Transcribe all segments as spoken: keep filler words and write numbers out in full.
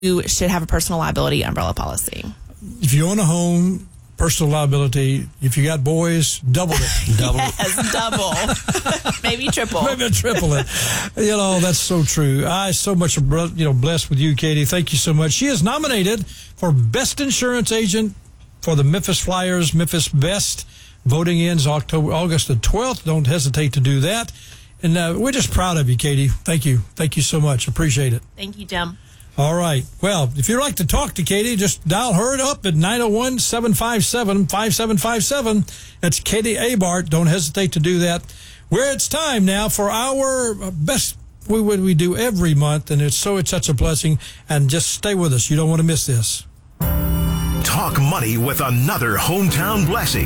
you should have a personal liability umbrella policy. If you own a home, personal liability, if you got boys, double it. Double yes, it. double. Maybe triple. Maybe triple it. You know, that's so true. I so much, you know, blessed with you, Katie. Thank you so much. She is nominated for Best Insurance Agent for the Memphis Flyers, Memphis Best. Voting ends October, August the twelfth. Don't hesitate to do that. And uh, we're just proud of you, Katie. Thank you. Thank you so much. Appreciate it. Thank you, Jim. All right. Well, if you'd like to talk to Katie, just dial her up at nine oh one, seven five seven, five seven five seven. That's Katie Abart. Don't hesitate to do that. Where it's time now for our best, we what we do every month, and it's so it's such a blessing. And just stay with us. You don't want to miss this. Talk money with another hometown blessing.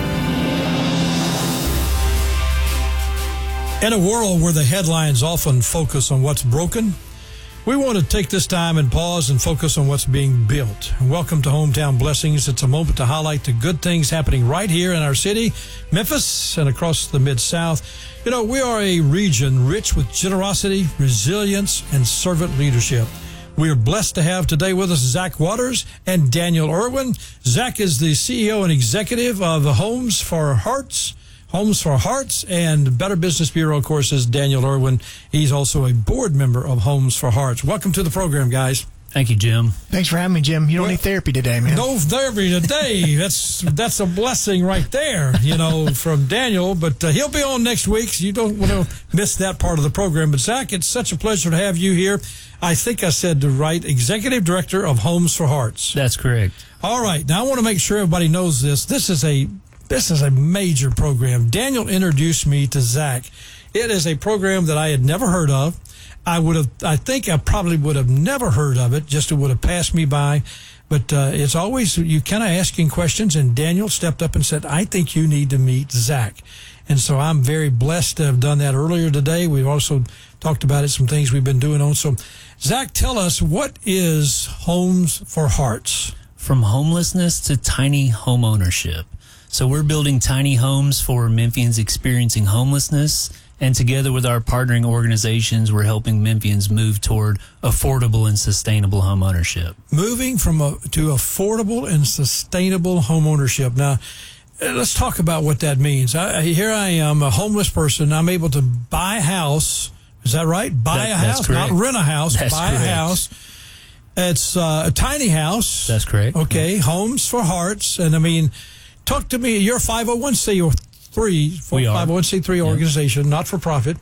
In a world where the headlines often focus on what's broken, we want to take this time and pause and focus on what's being built. Welcome to Hometown Blessings. It's a moment to highlight the good things happening right here in our city, Memphis, and across the Mid-South. You know, we are a region rich with generosity, resilience, and servant leadership. We are blessed to have today with us Zach Waters and Daniel Irwin. Zach is the C E O and executive of Homes for Hearts. Homes for Hearts, and Better Business Bureau, of course, is Daniel Irwin. He's also a board member of Homes for Hearts. Welcome to the program, guys. Thank you, Jim. Thanks for having me, Jim. You don't well, need therapy today, man. No therapy today. That's that's a blessing right there, you know, from Daniel. But uh, he'll be on next week, so you don't want to miss that part of the program. But, Zach, it's such a pleasure to have you here. I think I said the right executive director of Homes for Hearts. That's correct. All right. Now, I want to make sure everybody knows this. This is a This is a major program. Daniel introduced me to Zach. It is a program that I had never heard of. I would have, I think I probably would have never heard of it, just it would have passed me by. But uh, it's always, you kind of asking questions, and Daniel stepped up and said, I think you need to meet Zach. And so I'm very blessed to have done that earlier today. We've also talked about it, some things we've been doing on. So, Zach, tell us, what is Homes for Hearts? From homelessness to tiny home ownership. So we're building tiny homes for Memphians experiencing homelessness, and together with our partnering organizations, we're helping Memphians move toward affordable and sustainable home ownership. Moving from a, to affordable and sustainable home ownership. Now, let's talk about what that means. I, here I am, a homeless person. I'm able to buy a house. Is that right? Buy that, a house, not rent a house. That's buy correct. a house. It's uh, a tiny house. That's correct. Okay, yeah. Homes for Hearts. And I mean, talk to me. You're a five oh one c three, we are. five oh one c three organization, yeah. Not for profit.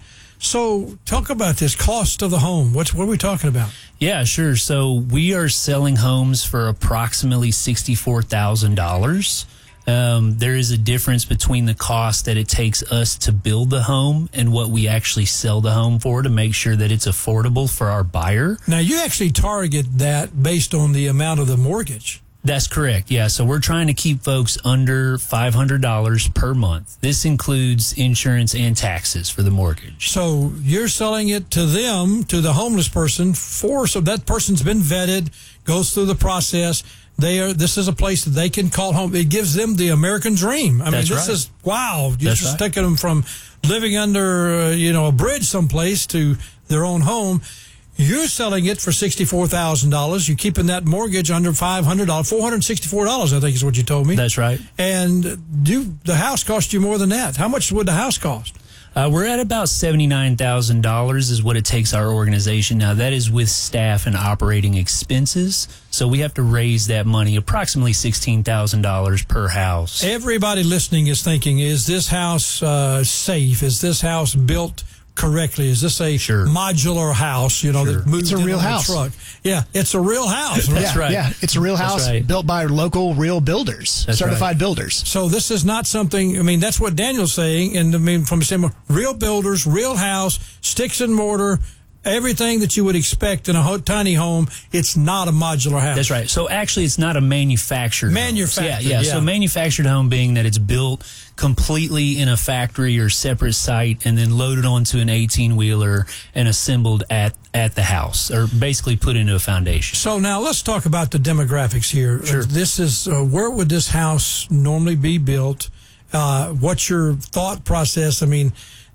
So talk about this cost of the home. What's what are we talking about? Yeah, sure. So we are selling homes for approximately sixty-four thousand dollars. Um, there is a difference between the cost that it takes us to build the home and what we actually sell the home for to make sure that it's affordable for our buyer. Now, you actually target that based on the amount of the mortgage. That's correct, yeah. So we're trying to keep folks under five hundred dollars per month. This includes insurance and taxes for the mortgage. So you're selling it to them, to the homeless person, for so that person's been vetted, goes through the process. They are. This is a place that they can call home. It gives them the American dream. I That's mean, this right. is, wow. You're That's just right. taking them from living under, uh, you know, a bridge someplace to their own home. You're selling it for sixty-four thousand dollars. You're keeping that mortgage under five hundred dollars, four hundred sixty-four dollars, I think is what you told me. That's right. And you, the house cost you more than that. How much would the house cost? Uh, we're at about seventy-nine thousand dollars is what it takes our organization. Now, that is with staff and operating expenses. So we have to raise that money, approximately sixteen thousand dollars per house. Everybody listening is thinking, is this house uh, safe? Is this house built correctly? Is this a sure. modular house, you know, sure. that moves It's a in real on house. a truck? Yeah, it's a real house. Right? That's yeah, right. Yeah, it's a real That's house right. built by local real builders, That's certified right. builders. So this is not something, I mean, that's what Daniel's saying, and I mean, from the same, real builders, real house, sticks and mortar, everything that you would expect in a ho- tiny home. It's not a modular house. That's right. So actually, it's not a manufactured Manufactured, home. Yeah, yeah, yeah. So manufactured home being that it's built completely in a factory or separate site and then loaded onto an eighteen-wheeler and assembled at, at the house, or basically put into a foundation. So now let's talk about the demographics here. Sure. Uh, this is, uh, where would this house normally be built? Uh, what's your thought process? I mean,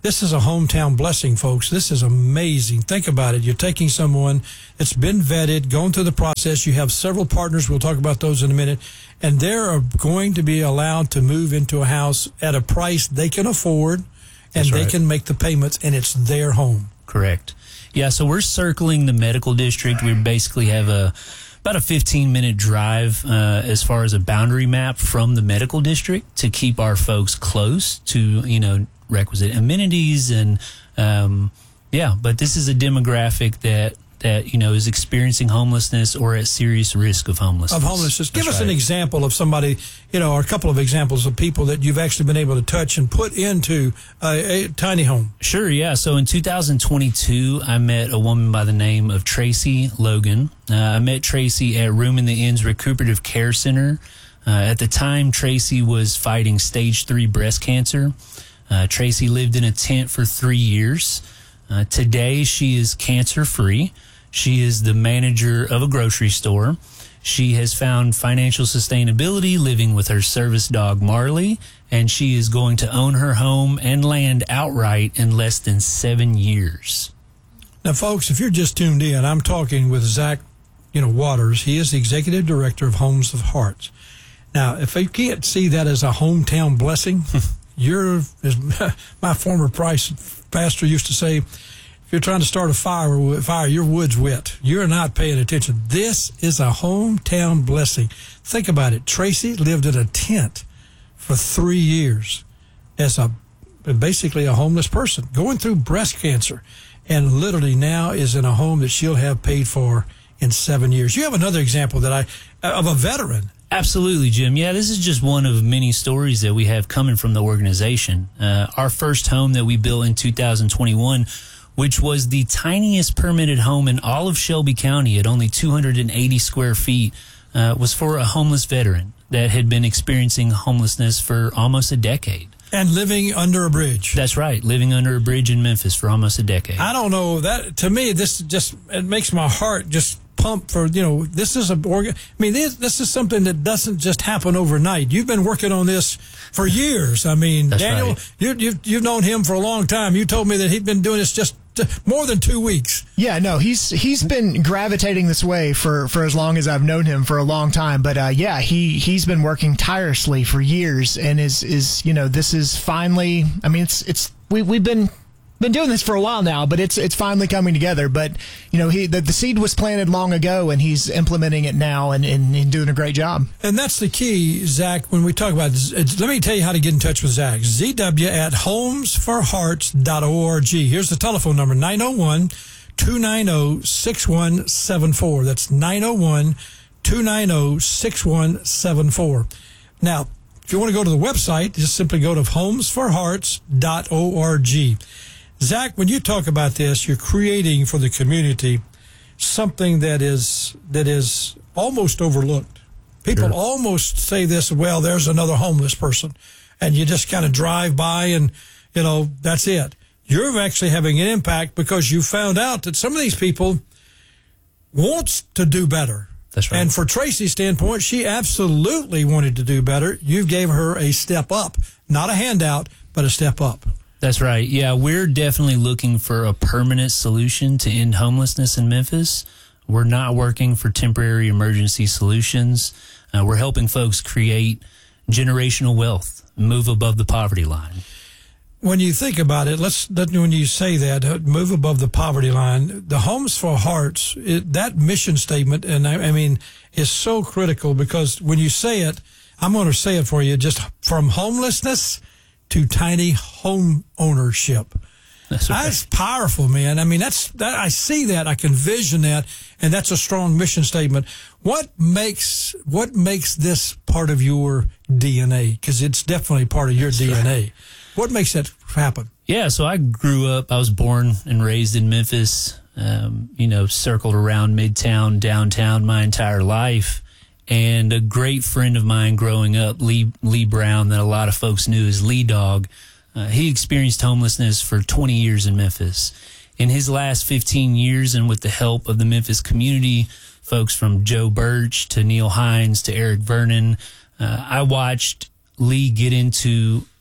This is a hometown blessing, folks. This is amazing. Think about it. You're taking someone that's been vetted, going through the process. You have several partners. We'll talk about those in a minute. And they're going to be allowed to move into a house at a price they can afford, and That's they right. can make the payments, and it's their home. Correct. Yeah, so we're circling the medical district. We basically have a about a fifteen minute drive uh, as far as a boundary map from the medical district to keep our folks close to, you know, requisite amenities and um, yeah. But this is a demographic that that you know is experiencing homelessness or at serious risk of homelessness. Of homelessness. Give That's us an right. example of somebody, you know, or a couple of examples of people that you've actually been able to touch and put into a, a tiny home. Sure, yeah. So in two thousand twenty-two, I met a woman by the name of Tracy Logan. Uh, I met Tracy at Room in the Inn's Recuperative Care Center. Uh, at the time, Tracy was fighting stage three breast cancer. Uh, Tracy lived in a tent for three years. Uh, today, she is cancer-free. She is the manager of a grocery store. She has found financial sustainability living with her service dog, Marley, and she is going to own her home and land outright in less than seven years. Now, folks, if you're just tuned in, I'm talking with Zach, you know, Waters. He is the executive director of Homes of Hearts. Now, if you can't see that as a hometown blessing, you're, as my former price pastor used to say, if you're trying to start a fire, fire, your wood's wet. You're not paying attention. This is a hometown blessing. Think about it. Tracy lived in a tent for three years as a basically a homeless person going through breast cancer, and literally now is in a home that she'll have paid for in seven years. You have another example that I of a veteran. Absolutely, Jim. Yeah, this is just one of many stories that we have coming from the organization. Uh, our first home that we built in two thousand twenty-one, which was the tiniest permitted home in all of Shelby County at only two hundred eighty square feet, uh, was for a homeless veteran that had been experiencing homelessness for almost a decade. And living under a bridge. That's right, living under a bridge in Memphis for almost a decade. I don't know that to me. This just it makes my heart just pump for you know. This is a organ. I mean, this this is something that doesn't just happen overnight. You've been working on this for years. I mean, That's Daniel, right. you, you've you've known him for a long time. You told me that he'd been doing this just more than two weeks. Yeah, no, he's he's been gravitating this way for, for as long as I've known him, for a long time. But uh, yeah, he he's been working tirelessly for years, and is is you know this is finally. I mean, it's it's we we've been. Been doing this for a while now, but it's it's finally coming together. But you know, he the, the seed was planted long ago, and he's implementing it now, and, and, and doing a great job. And that's the key, Zach, when we talk about it. Let me tell you how to get in touch with Zach. Z W at homes for hearts dot org. Here's the telephone number, nine oh one, two nine oh, six one seven four. That's nine oh one, two nine oh, six one seven four. Now, if you want to go to the website, just simply go to homes for hearts dot org. Zach, when you talk about this, you're creating for the community something that is that is almost overlooked. People Sure. almost say this, well, there's another homeless person, and you just kind of drive by and, you know, that's it. You're actually having an impact because you found out that some of these people wants to do better. That's right. And for Tracy's standpoint, she absolutely wanted to do better. You gave her a step up, not a handout, but a step up. That's right. Yeah, we're definitely looking for a permanent solution to end homelessness in Memphis. We're not working for temporary emergency solutions. Uh, we're helping folks create generational wealth, move above the poverty line. When you think about it, let's that when you say that, uh, move above the poverty line, the Homes for Hearts, it, that mission statement, and I, I mean, is so critical because when you say it, I'm going to say it for you, just from homelessness to tiny home ownership. That's right. That's powerful, man. I mean, that's that. I see that. I can vision that, and that's a strong mission statement. What makes what makes this part of your D N A? Because it's definitely part of your that's D N A. Right. What makes that happen? Yeah, so I grew up. I was born and raised in Memphis. Um, you know, circled around Midtown, downtown my entire life. And a great friend of mine growing up, Lee Lee Brown, that a lot of folks knew as Lee Dog, uh, he experienced homelessness for twenty years in Memphis. In his last fifteen years, and with the help of the Memphis community, folks from Joe Birch to Neil Hines to Eric Vernon, uh, I watched Lee get into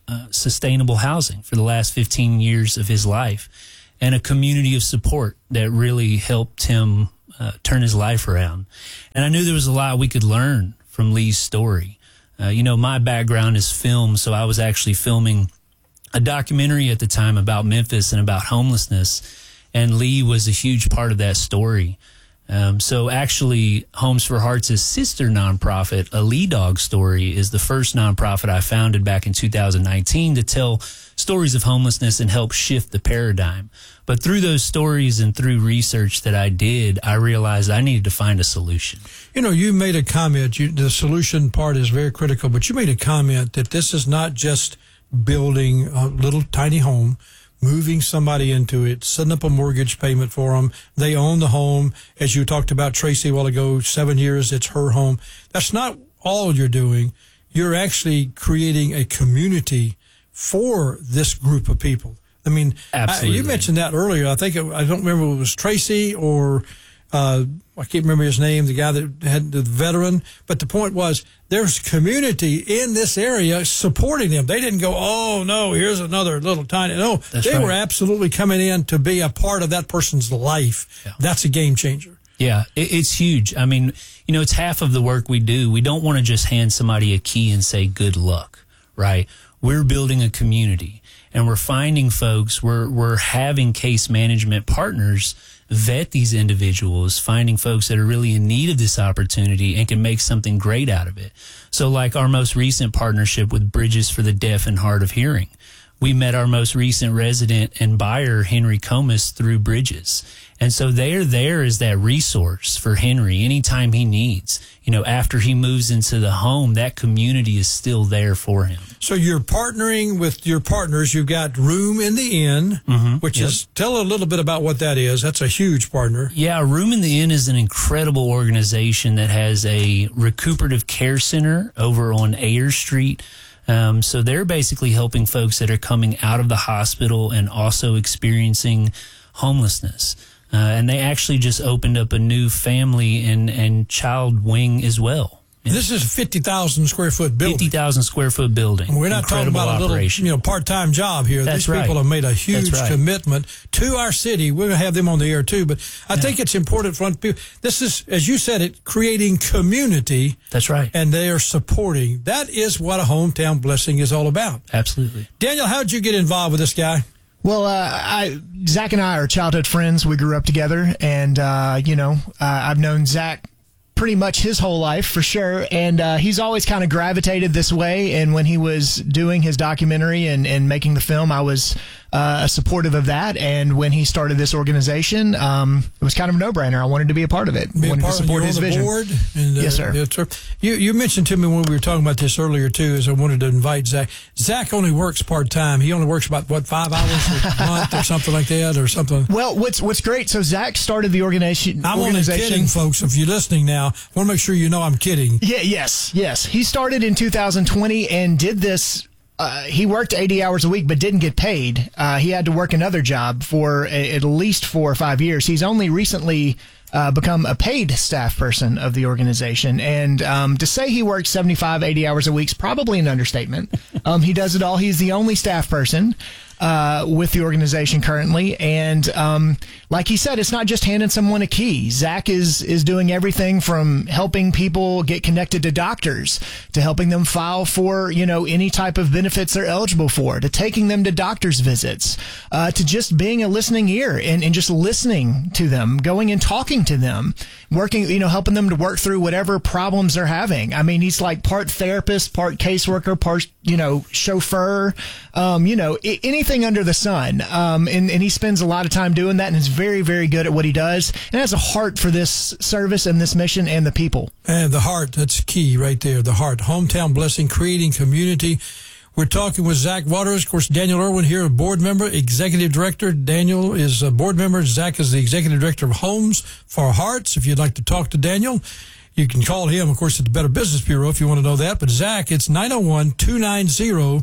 uh, sustainable housing for the last fifteen years of his life, and a community of support that really helped him uh, turn his life around. And I knew there was a lot we could learn from Lee's story. Uh, you know, my background is film, so I was actually filming a documentary at the time about Memphis and about homelessness, and Lee was a huge part of that story. Um, so actually, Homes for Hearts' sister nonprofit, A Lee Dog Story, is the first nonprofit I founded back in two thousand nineteen to tell stories of homelessness and help shift the paradigm. But through those stories and through research that I did, I realized I needed to find a solution. You know, you made a comment, you, the solution part is very critical, but you made a comment that this is not just building a little tiny home, moving somebody into it, setting up a mortgage payment for them. They own the home. As you talked about Tracy a while ago, seven years, it's her home. That's not all you're doing. You're actually creating a community for this group of people. I mean, I, you mentioned that earlier. I think, it, I don't remember if it was Tracy or uh, I can't remember his name, the guy that had the veteran. But the point was there's community in this area supporting them. They didn't go, oh, no, here's another little tiny. No, That's they right. were absolutely coming in to be a part of that person's life. Yeah. That's a game changer. Yeah, it, it's huge. I mean, you know, it's half of the work we do. We don't want to just hand somebody a key and say good luck, right? We're building a community. And we're finding folks, we're, we're having case management partners vet these individuals, finding folks that are really in need of this opportunity and can make something great out of it. So like our most recent partnership with Bridges for the Deaf and Hard of Hearing. We met our most recent resident and buyer, Henry Comas, through Bridges. And so they're there as that resource for Henry anytime he needs. You know, after he moves into the home, that community is still there for him. So you're partnering with your partners. You've got Room in the Inn, mm-hmm. which yep. is, tell a little bit about what that is. That's a huge partner. Yeah, Room in the Inn is an incredible organization that has a recuperative care center over on Ayers Street. Um, so they're basically helping folks that are coming out of the hospital and also experiencing homelessness. Uh, and they actually just opened up a new family and, and child wing as well. This is a fifty thousand square foot building. fifty thousand square foot building. We're not Incredible talking about operation. a little, you know, part-time job here. That's These right. people have made a huge right. commitment to our city. We're going to have them on the air too, but I yeah. think it's important for people. This is, as you said it, creating community. That's right. And they are supporting. That is what a hometown blessing is all about. Absolutely. Daniel, how did you get involved with this guy? Well, uh, I, Zach and I are childhood friends. We grew up together, and, uh, you know, uh, I've known Zach pretty much his whole life for sure, and uh, he's always kind of gravitated this way. And when he was doing his documentary and, and making the film, I was uh, supportive of that. And when he started this organization, um, it was kind of a no-brainer. I wanted to be a part of it. Be wanted a part to support of, his on the vision. Board and, uh, yes, sir. Yes, sir. You you mentioned to me when we were talking about this earlier too, is I wanted to invite Zach. Zach only works part time. He only works about what five hours a month or something like that, or something. Well, what's what's great? So Zach started the organization. I'm organization. only kidding, folks. If you're listening now, I want to make sure you know I'm kidding. Yeah. Yes. Yes. He started in two thousand twenty and did this. Uh, he worked eighty hours a week, but didn't get paid. Uh, he had to work another job for a, at least four or five years. He's only recently uh, become a paid staff person of the organization. And um, to say he works seventy-five, eighty hours a week is probably an understatement. Um, he does it all. He's the only staff person uh, with the organization currently. And um, like he said, it's not just handing someone a key. Zach is, is doing everything from helping people get connected to doctors, to helping them file for, you know, any type of benefits they're eligible for, to taking them to doctor's visits, uh, to just being a listening ear and, and just listening to them, going and talking to them, working, you know, helping them to work through whatever problems they're having. I mean, he's like part therapist, part caseworker, part, you know, chauffeur, um, you know, I- anything under the sun. Um, and, and he spends a lot of time doing that and is very, very good at what he does and has a heart for this service and this mission and the people. And the heart, that's key right there, the heart. Hometown blessing, creating community. We're talking with Zach Waters. Of course, Daniel Irwin here, a board member, executive director. Daniel is a board member. Zach is the executive director of Homes for Hearts. If you'd like to talk to Daniel, you can call him, of course, at the Better Business Bureau if you want to know that. But Zach, it's nine oh one, two nine zero,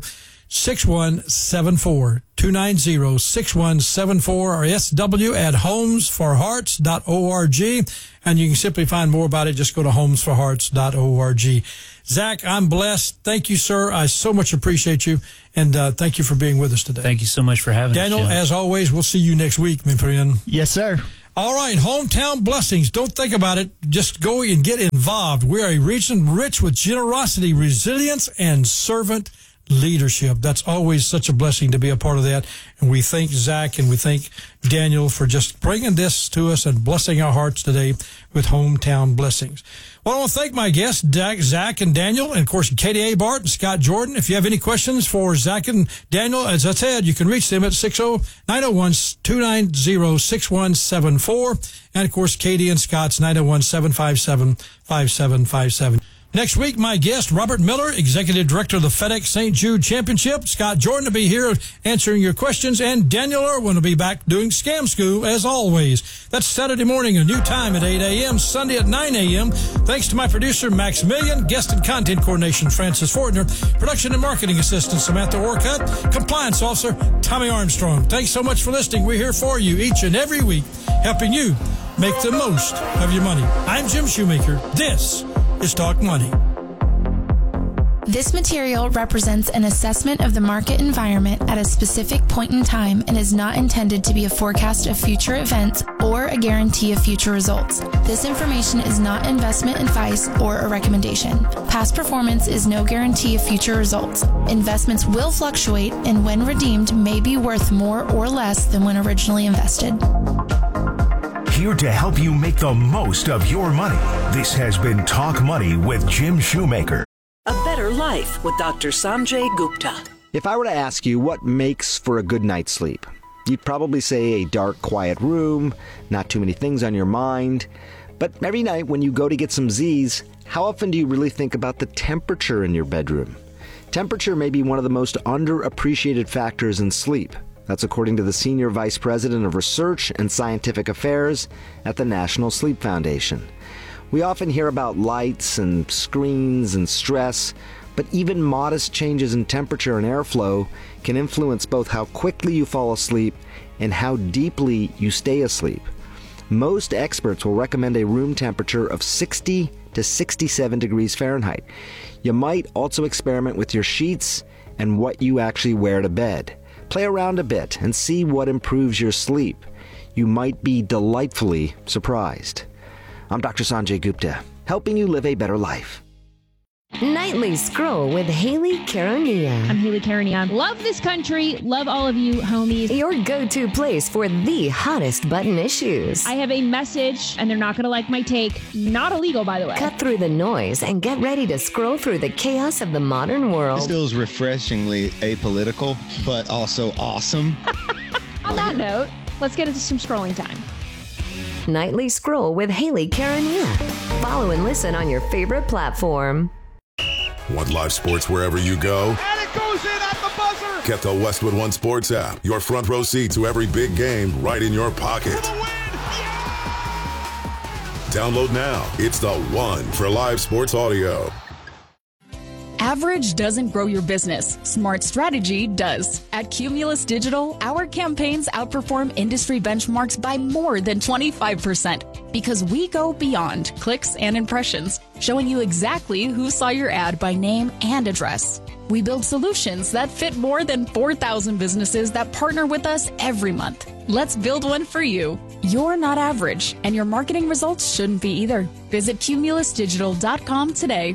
six one seven four. two nine zero, six one seven four or S W at homes for hearts dot org. And you can simply find more about it. Just go to homes for hearts dot org. Zach, I'm blessed. Thank you, sir. I so much appreciate you. And uh, thank you for being with us today. Thank you so much for having Daniel, us. Daniel, as always, we'll see you next week, my friend. Yes, sir. All right, hometown blessings. Don't think about it. Just go and get involved. We are a region rich with generosity, resilience, and servant leadership. That's always such a blessing to be a part of that. And we thank Zach and we thank Daniel for just bringing this to us and blessing our hearts today with hometown blessings. Well, I want to thank my guests, Zach and Daniel, and of course, Katie Abart and Scott Jordan. If you have any questions for Zach and Daniel, as I said, you can reach them at six oh nine oh one, two nine zero, six one seven four. And of course, Katie and Scott's nine oh one, seven five seven, five seven five seven. Next week, my guest, Robert Miller, Executive Director of the FedEx Saint Jude Championship. Scott Jordan will be here answering your questions, and Daniel Irwin will be back doing Scam School, as always. That's Saturday morning, a new time at eight a.m., Sunday at nine a.m. Thanks to my producer, Max Million, guest and content coordination, Francis Fortner, production and marketing assistant, Samantha Orcutt, compliance officer, Tommy Armstrong. Thanks so much for listening. We're here for you each and every week, helping you make the most of your money. I'm Jim Shoemaker. This is Talk Money. This material represents an assessment of the market environment at a specific point in time and is not intended to be a forecast of future events or a guarantee of future results. This information is not investment advice or a recommendation. Past performance is no guarantee of future results. Investments will fluctuate and when redeemed may be worth more or less than when originally invested. Here to help you make the most of your money. This has been Talk Money with Jim Shoemaker. A Better Life with Doctor Sanjay Gupta. If I were to ask you what makes for a good night's sleep, you'd probably say a dark, quiet room, not too many things on your mind. But every night when you go to get some Z's, how often do you really think about the temperature in your bedroom? Temperature may be one of the most underappreciated factors in sleep. That's according to the Senior Vice President of Research and Scientific Affairs at the National Sleep Foundation. We often hear about lights and screens and stress, but even modest changes in temperature and airflow can influence both how quickly you fall asleep and how deeply you stay asleep. Most experts will recommend a room temperature of sixty to sixty-seven degrees Fahrenheit. You might also experiment with your sheets and what you actually wear to bed. Play around a bit and see what improves your sleep. You might be delightfully surprised. I'm Doctor Sanjay Gupta, helping you live a better life. Nightly Scroll with Haley Caronia. I'm Haley Caronia. Love this country. Love all of you, homies. Your go-to place for the hottest button issues. I have a message, and they're not going to like my take. Not illegal, by the way. Cut through the noise and get ready to scroll through the chaos of the modern world. This feels refreshingly apolitical, but also awesome. On that note, let's get into some scrolling time. Nightly Scroll with Haley Caronia. Follow and listen on your favorite platform. Want live sports wherever you go? And it goes in at the buzzer! Get the Westwood One Sports app. Your front row seat to every big game right in your pocket. For the win! Yeah! Download now. It's the one for live sports audio. Average doesn't grow your business. Smart strategy does. At Cumulus Digital, our campaigns outperform industry benchmarks by more than twenty-five percent because we go beyond clicks and impressions, showing you exactly who saw your ad by name and address. We build solutions that fit more than four thousand businesses that partner with us every month. Let's build one for you. You're not average, and your marketing results shouldn't be either. Visit cumulus digital dot com today.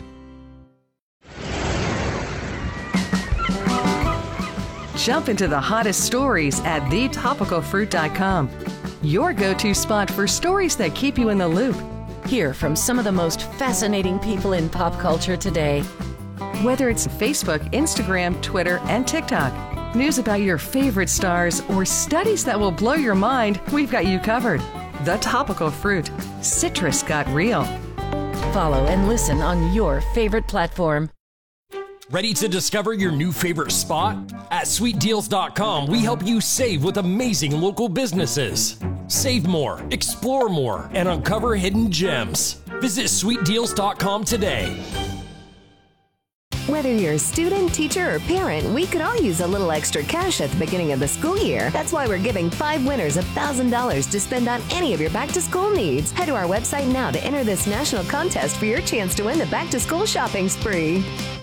Jump into the hottest stories at the topical fruit dot com. Your go-to spot for stories that keep you in the loop. Hear from some of the most fascinating people in pop culture today. Whether it's Facebook, Instagram, Twitter, and TikTok, news about your favorite stars, or studies that will blow your mind, we've got you covered. The Topical Fruit. Citrus got real. Follow and listen on your favorite platform. Ready to discover your new favorite spot? At sweet deals dot com, we help you save with amazing local businesses. Save more, explore more, and uncover hidden gems. Visit sweet deals dot com today. Whether you're a student, teacher, or parent, we could all use a little extra cash at the beginning of the school year. That's why we're giving five winners one thousand dollars to spend on any of your back-to-school needs. Head to our website now to enter this national contest for your chance to win the back-to-school shopping spree.